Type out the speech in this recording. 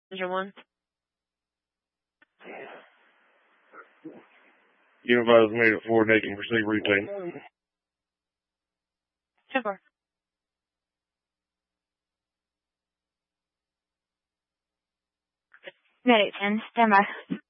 Measure one. Unifies made it forward naked and receive routine. 10-4. Medic 10, stand by.